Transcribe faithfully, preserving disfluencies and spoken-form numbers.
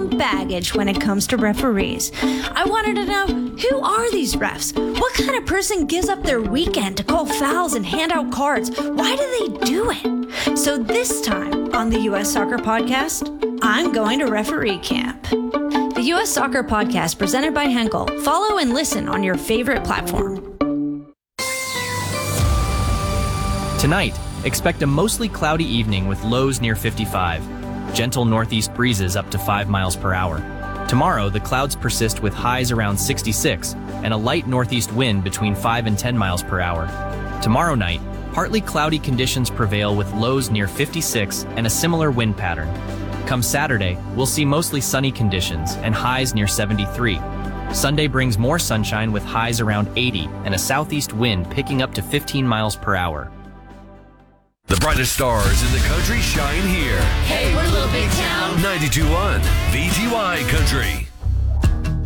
some baggage when it comes to referees. I wanted to know, who are these refs? What kind of person gives up their weekend to call fouls and hand out cards? Why do they do it? So this time on the U S Soccer Podcast, I'm going to referee camp. The U S Soccer Podcast presented by Henkel. Follow and listen on your favorite platform. Tonight, expect a mostly cloudy evening with lows near fifty-five. Gentle northeast breezes up to five miles per hour. Tomorrow, the clouds persist with highs around sixty-six and a light northeast wind between five and ten miles per hour. Tomorrow night, partly cloudy conditions prevail with lows near fifty-six and a similar wind pattern. Come Saturday, we'll see mostly sunny conditions and highs near seventy-three. Sunday brings more sunshine with highs around eighty and a southeast wind picking up to fifteen miles per hour. The brightest stars in the country shine here. Hey, we're Little Big Town. ninety-two point one V T Y Country.